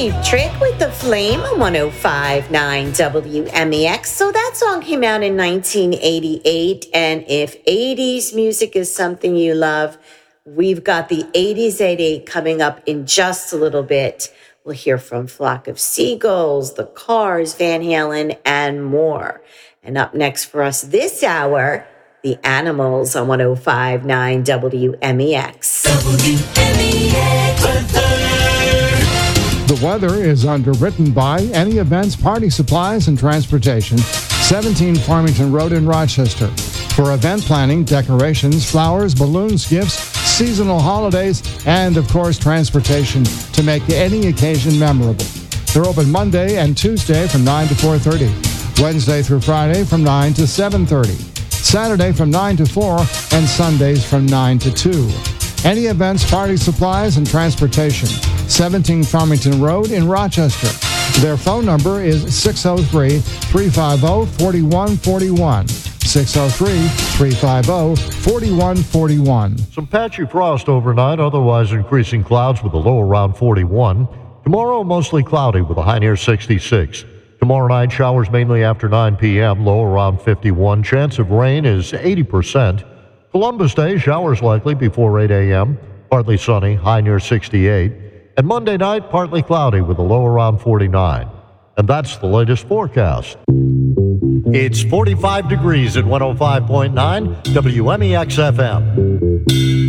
Cheap Trick with The Flame on 105.9 WMEX. So that song came out in 1988. And if 80s music is something you love, we've got the 80s 88 coming up in just a little bit. We'll hear from Flock of Seagulls, The Cars, Van Halen, and more. And up next for us this hour, The Animals on 105.9 WMEX. The weather is underwritten by Any Events, Party Supplies, and Transportation, 17 Farmington Road in Rochester. For event planning, decorations, flowers, balloons, gifts, seasonal holidays, and, of course, transportation to make any occasion memorable. They're open Monday and Tuesday from 9 to 4:30, Wednesday through Friday from 9 to 7:30, Saturday from 9 to 4, and Sundays from 9 to 2. Any Events, Party Supplies, and Transportation, 17 Farmington Road in Rochester. Their phone number is 603-350-4141. 603-350-4141. Some patchy frost overnight, otherwise increasing clouds with a low around 41. Tomorrow, mostly cloudy with a high near 66. Tomorrow night, showers mainly after 9 p.m., low around 51. Chance of rain is 80%. Columbus Day, showers likely before 8 a.m., partly sunny, high near 68. And Monday night, partly cloudy with a low around 49. And that's the latest forecast. It's 45 degrees at 105.9 WMEX FM.